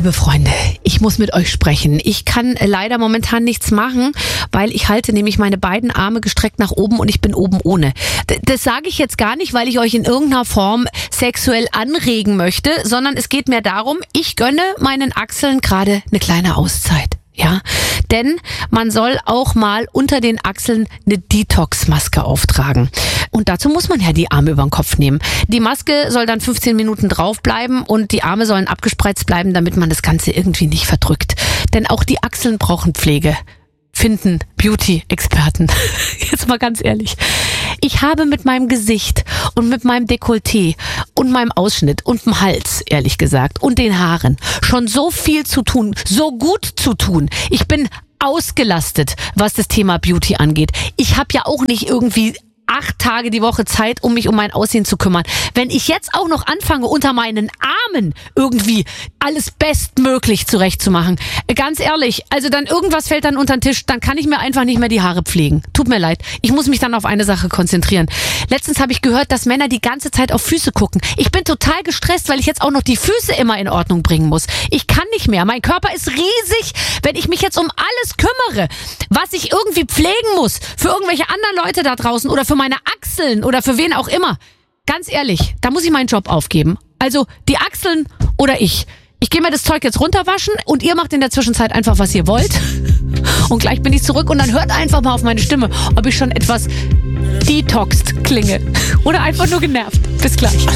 Liebe Freunde, ich muss mit euch sprechen. Ich kann leider momentan nichts machen, weil ich halte nämlich meine beiden Arme gestreckt nach oben und ich bin oben ohne. Das sage ich jetzt gar nicht, weil ich euch in irgendeiner Form sexuell anregen möchte, sondern es geht mir darum, ich gönne meinen Achseln gerade eine kleine Auszeit. Ja, denn man soll auch mal unter den Achseln eine Detox-Maske auftragen. Und dazu muss man ja die Arme über den Kopf nehmen. Die Maske soll dann 15 Minuten draufbleiben und die Arme sollen abgespreizt bleiben, damit man das Ganze irgendwie nicht verdrückt. Denn auch die Achseln brauchen Pflege. Finden Beauty-Experten. Jetzt mal ganz ehrlich. Ich habe mit meinem Gesicht und mit meinem Dekolleté und meinem Ausschnitt und dem Hals, ehrlich gesagt, und den Haaren schon so viel zu tun, so gut zu tun. Ich bin ausgelastet, was das Thema Beauty angeht. Ich habe ja auch nicht irgendwie 8 Tage die Woche Zeit, um mich um mein Aussehen zu kümmern. Wenn ich jetzt auch noch anfange, unter meinen Armen irgendwie alles bestmöglich zurechtzumachen, ganz ehrlich, also dann irgendwas fällt dann unter den Tisch, dann kann ich mir einfach nicht mehr die Haare pflegen. Tut mir leid. Ich muss mich dann auf eine Sache konzentrieren. Letztens habe ich gehört, dass Männer die ganze Zeit auf Füße gucken. Ich bin total gestresst, weil ich jetzt auch noch die Füße immer in Ordnung bringen muss. Ich kann nicht mehr. Mein Körper ist riesig, wenn ich mich jetzt um alles kümmere, was ich irgendwie pflegen muss, für irgendwelche anderen Leute da draußen oder für meine Achseln oder für wen auch immer. Ganz ehrlich, da muss ich meinen Job aufgeben. Also die Achseln oder ich. Ich gehe mir das Zeug jetzt runterwaschen und ihr macht in der Zwischenzeit einfach, was ihr wollt. Und gleich bin ich zurück und dann hört einfach mal auf meine Stimme, ob ich schon etwas detoxed klinge. Oder einfach nur genervt. Bis gleich.